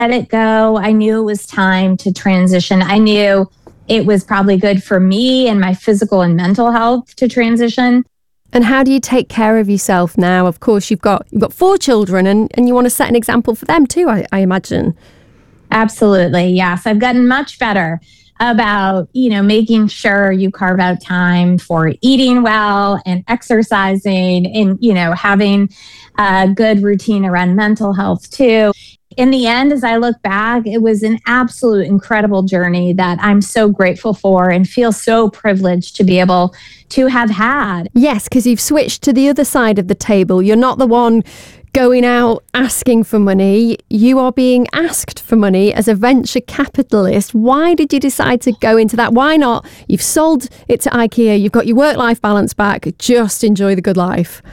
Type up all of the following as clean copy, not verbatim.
let it go. I knew it was time to transition. I knew it was probably good for me and my physical and mental health to transition. And how do you take care of yourself now? Of course, you've got 4 children and you want to set an example for them too, I imagine. Absolutely. Yes. I've gotten much better about, making sure you carve out time for eating well and exercising and, having a good routine around mental health too. In the end, as I look back, it was an absolute incredible journey that I'm so grateful for and feel so privileged to be able to have had. Yes, because you've switched to the other side of the table. You're not the one going out asking for money. You are being asked for money as a venture capitalist. Why did you decide to go into that? Why not? You've sold it to IKEA. You've got your work-life balance back. Just enjoy the good life.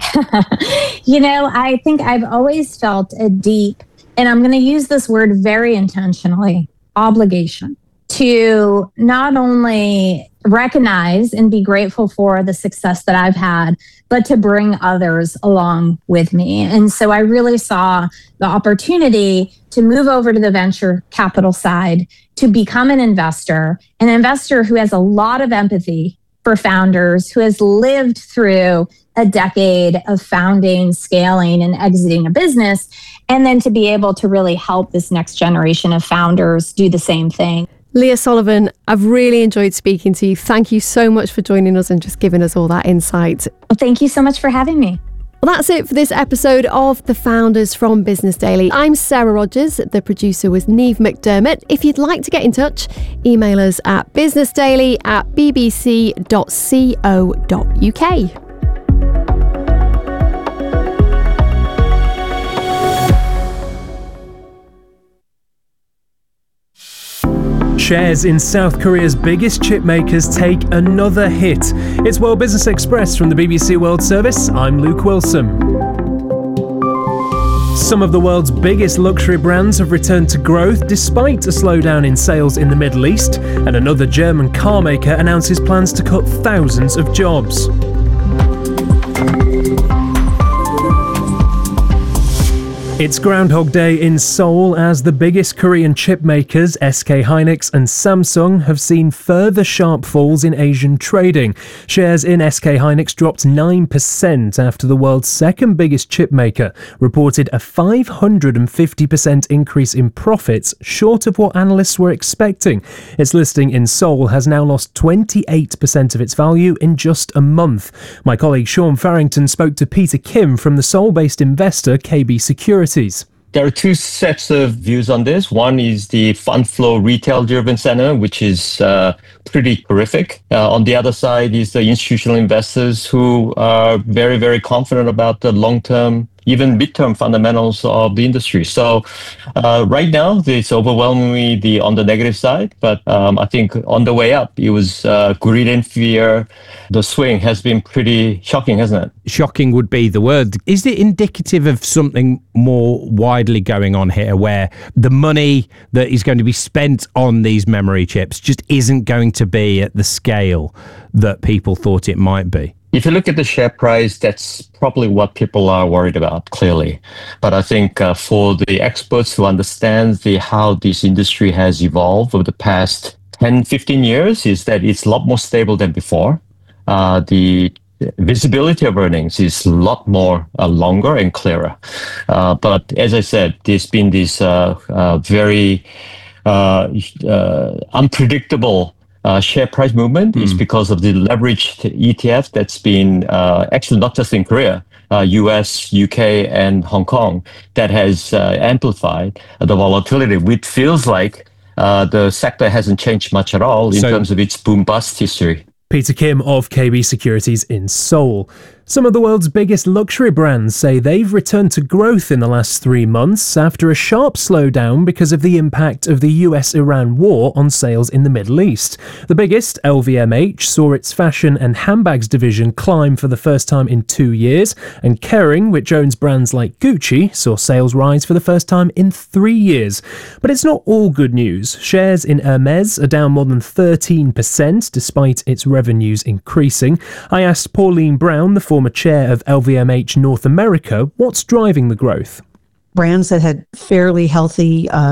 I think I've always felt a deep, and I'm going to use this word very intentionally, obligation to not only recognize and be grateful for the success that I've had, but to bring others along with me. And so I really saw the opportunity to move over to the venture capital side, to become an investor who has a lot of empathy for founders, who has lived through a decade of founding, scaling, and exiting a business, and then to be able to really help this next generation of founders do the same thing. Leah Sullivan, I've really enjoyed speaking to you. Thank you so much for joining us and just giving us all that insight. Well, thank you so much for having me. Well, that's it for this episode of The Founders from Business Daily. I'm Sarah Rogers. The producer was Niamh McDermott. If you'd like to get in touch, email us at businessdaily@bbc.co.uk. Shares in South Korea's biggest chip makers take another hit. It's World Business Express from the BBC World Service. I'm Luke Wilson. Some of the world's biggest luxury brands have returned to growth despite a slowdown in sales in the Middle East, and another German car maker announces plans to cut thousands of jobs. It's Groundhog Day in Seoul as the biggest Korean chip makers, SK Hynix and Samsung, have seen further sharp falls in Asian trading. Shares in SK Hynix dropped 9% after the world's second biggest chip maker reported a 550% increase in profits, short of what analysts were expecting. Its listing in Seoul has now lost 28% of its value in just a month. My colleague Sean Farrington spoke to Peter Kim from the Seoul-based investor KB Securities. There are two sets of views on this. One is the fund flow retail-driven center, which is pretty horrific. On the other side is the institutional investors who are very, very confident about the long-term, even midterm fundamentals of the industry. So right now, it's overwhelmingly on the negative side. But I think on the way up, it was greed and fear. The swing has been pretty shocking, hasn't it? Shocking would be the word. Is it indicative of something more widely going on here, where the money that is going to be spent on these memory chips just isn't going to be at the scale that people thought it might be? If you look at the share price, that's probably what people are worried about, clearly. But I think for the experts who understand how this industry has evolved over the past 10, 15 years, is that it's a lot more stable than before. The visibility of earnings is a lot more longer and clearer. But as I said, there's been this very unpredictable share price movement is because of the leveraged ETF that's been actually not just in Korea, US, UK, and Hong Kong, that has amplified the volatility, which feels like the sector hasn't changed much at all in terms of its boom-bust history. Peter Kim of KB Securities in Seoul. Some of the world's biggest luxury brands say they've returned to growth in the last 3 months after a sharp slowdown because of the impact of the US-Iran war on sales in the Middle East. The biggest, LVMH, saw its fashion and handbags division climb for the first time in 2 years, and Kering, which owns brands like Gucci, saw sales rise for the first time in 3 years. But it's not all good news. Shares in Hermes are down more than 13% despite its revenues increasing. I asked Pauline Brown, the former chair of LVMH North America, what's driving the growth? brands that had fairly healthy